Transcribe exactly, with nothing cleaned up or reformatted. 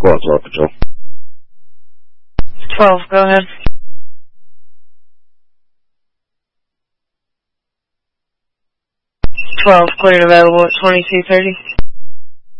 Squad twelve Patrol. twelve, go ahead. twelve, cleared available at twenty-two thirty.